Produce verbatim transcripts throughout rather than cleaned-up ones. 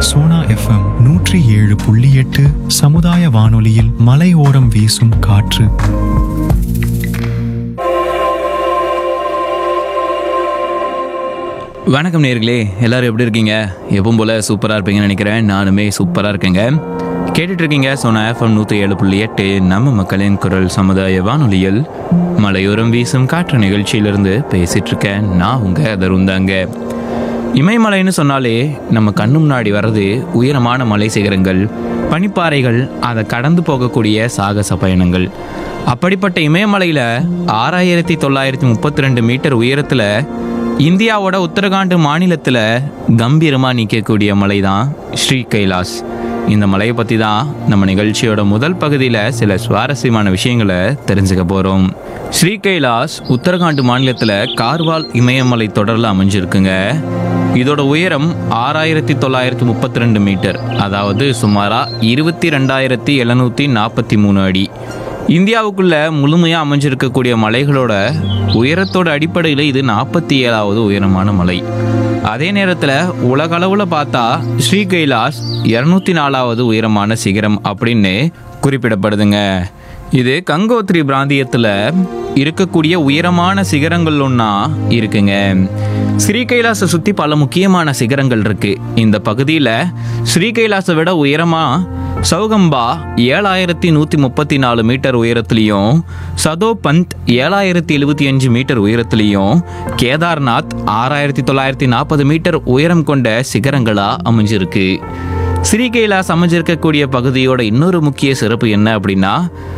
Sona FM நூற்றி ஏழு புள்ளி எட்டு சமுதாய வானொலியில் மலையோரம் வீசும் காற்று. வணக்கம் நேயர்களே, எல்லாரும் எப்படி இருக்கீங்க? எப்பவும் போல சூப்பராக இருப்பீங்கன்னு நினைக்கிறேன். நானுமே சூப்பராக இருக்கேங்க. கேட்டுட்டு இருக்கீங்க சோனா எஃப்எம் நூற்றி ஏழு புள்ளி எட்டு நம்ம மக்களின் குரல் சமுதாய வானொலியில் மலையோரம் வீசும் காற்று நிகழ்ச்சியிலிருந்து பேசிட்டு இருக்கேன். நான் உங்க தருந்தாங்க. இமயமலைன்னு சொன்னாலே நம்ம கண்ணு முன்னாடி வர்றது உயரமான மலை சிகரங்கள், பனிப்பாறைகள், அதை கடந்து போகக்கூடிய சாகச பயணங்கள். அப்படிப்பட்ட இமயமலையில் ஆறாயிரத்தி தொள்ளாயிரத்தி முப்பத்தி ரெண்டு மீட்டர் உயரத்தில் இந்தியாவோட உத்தரகாண்ட் மாநிலத்தில் கம்பீரமாக நிற்கக்கூடிய மலை தான் ஸ்ரீ கைலாஷ். இந்த மலையை பற்றி தான் நம்ம நிகழ்ச்சியோட முதல் பகுதியில் சில சுவாரஸ்யமான விஷயங்களை தெரிஞ்சுக்க போகிறோம். ஸ்ரீ கைலாஷ் உத்தரகாண்ட் மாநிலத்தில் கார்வால் இமயமலை தொடரில் அமைஞ்சிருக்குங்க. இதோட உயரம் ஆறாயிரத்தி தொள்ளாயிரத்தி முப்பத்தி ரெண்டு மீட்டர், அதாவது சுமாராக இருபத்தி ரெண்டாயிரத்தி எழுநூற்றி நாற்பத்தி மூணு அடி. இந்தியாவுக்குள்ள முழுமையாக அமைஞ்சிருக்கக்கூடிய மலைகளோட உயரத்தோட அடிப்படையில் இது நாற்பத்தி ஏழாவது உயரமான மலை. அதே நேரத்தில் உலக அளவில் பார்த்தா ஸ்ரீ கைலாஷ் இரநூத்தி நாலாவது உயரமான சிகரம் அப்படின்னு குறிப்பிடப்படுதுங்க. இது கங்கோத்ரி பிராந்தியத்தில் இருக்கக்கூடிய உயரமான சிகரங்கள் ஒன்றா இருக்குங்க. ஸ்ரீ கைலாஷை சுற்றி பல முக்கியமான சிகரங்கள் இருக்கு. இந்த பகுதியில் ஸ்ரீ கைலாஷை விட உயரமாக சௌகம்பா ஏழாயிரத்தி நூற்றி முப்பத்தி நாலு மீட்டர் உயரத்துலையும், சதோபந்த் ஏழாயிரத்தி எழுபத்தி அஞ்சு மீட்டர் உயரத்துலையும், கேதார்நாத் ஆறாயிரத்தி தொள்ளாயிரத்தி நாற்பது மீட்டர் உயரம் கொண்ட சிகரங்களாக அமைஞ்சிருக்கு. ஸ்ரீ கைலாஷ் அமைஞ்சிருக்கக்கூடிய பகுதியோட இன்னொரு முக்கிய சிறப்பு என்ன அப்படின்னா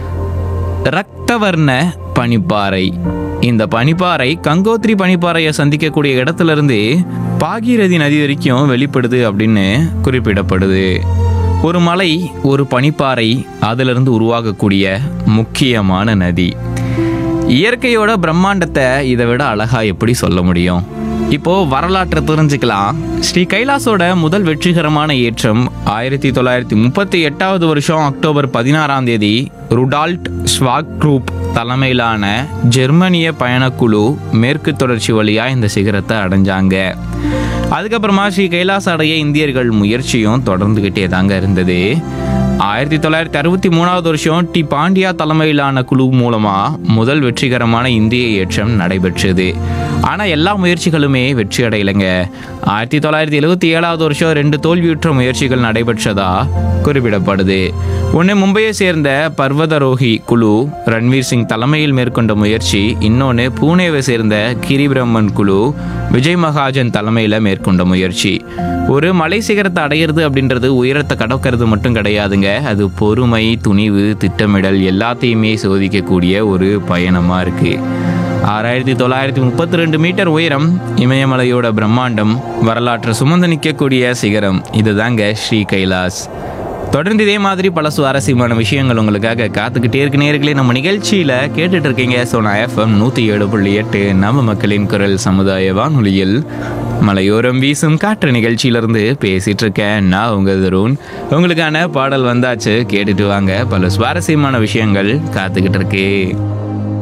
ரக்தவர்ண பனிப்பாறை. இந்த பனிப்பாறை கங்கோத்ரி பனிப்பாறையை சந்திக்கக்கூடிய இடத்துல இருந்து பாகீரதி நதி வரைக்கும் வெளிப்படுது அப்படின்னு குறிப்பிடப்படுது. ஒரு மலை, ஒரு பனிப்பாறை, அதிலிருந்து உருவாகக்கூடிய முக்கியமான நதி. இயற்கையோட பிரம்மாண்டத்தை இதை விட அழகா எப்படி சொல்ல முடியும்? இப்போ வரலாற்றை தெரிஞ்சுக்கலாம். ஸ்ரீ கைலாஷோட முதல் வெற்றிகரமான ஏற்றம் ஆயிரத்தி தொள்ளாயிரத்தி முப்பத்தி எட்டாவது வருஷம் அக்டோபர் பதினாறாம் தேதி ருடால்ட் ஸ்வாக்ரூப் தலைமையிலான ஜெர்மனிய பயணக்குழு மேற்கு தொடர்ச்சி வழியா இந்த சிகரத்தை அடைஞ்சாங்க. அதுக்கப்புறமா ஸ்ரீ கைலாஷ் அடைய இந்தியர்கள் முயற்சியும் தொடர்ந்துகிட்டே தாங்க இருந்தது. ஆயிரத்தி தொள்ளாயிரத்தி அறுபத்தி மூணாவது வருஷம் டி பாண்டியா தலைமையிலான குழு மூலமா முதல் வெற்றிகரமான இந்திய ஏற்றம் நடைபெற்றது. ஆனால் எல்லா முயற்சிகளுமே வெற்றி அடையலைங்க. ஆயிரத்தி தொள்ளாயிரத்தி எழுபத்தி ஏழாவது வருஷம் ரெண்டு தோல்வியுற்ற முயற்சிகள் நடைபெற்றதா குறிப்பிடப்படுது. ஒன்று மும்பையை சேர்ந்த பர்வதரோஹி குழு ரன்வீர் சிங் தலைமையில் மேற்கொண்ட முயற்சி, இன்னொன்று பூனேவை சேர்ந்த கிரிபிரம்மன் குழு விஜய் மகாஜன் தலைமையில் மேற்கொண்ட முயற்சி. ஒரு மலை சிகரத்தை அடையிறது அப்படின்றது உயரத்தை கடக்கிறது மட்டும் கிடையாதுங்க. அது பொறுமை, துணிவு, திட்டமிடல் எல்லாத்தையுமே சோதிக்கக்கூடிய ஒரு பயணமாக இருக்கு. ஆறாயிரத்தி தொள்ளாயிரத்தி முப்பத்தி ரெண்டு மீட்டர் உயரம், இமயமலையோட பிரம்மாண்டம், வரலாற்றை சுமந்து நிற்கக்கூடிய சிகரம், இதுதாங்க ஸ்ரீ கைலாஷ். தொடர்ந்து இதே மாதிரி பல சுவாரஸ்யமான விஷயங்கள் உங்களுக்காக காத்துக்கிட்டே இருக்கு நேயர்களே. நம்ம நிகழ்ச்சியில் கேட்டுட்டு இருக்கீங்க சோனா எஃப்எம் நூற்றி ஏழு புள்ளி எட்டு நம்ம மக்களின் குரல் சமுதாய வானொலியில் மலையோரம் வீசும் காற்று நிகழ்ச்சியிலிருந்து பேசிட்டு இருக்கேன். நான் உங்க தருண். உங்களுக்கான பாடல் வந்தாச்சு, கேட்டுட்டு வாங்க. பல சுவாரஸ்யமான விஷயங்கள் காத்துக்கிட்டு இருக்கு.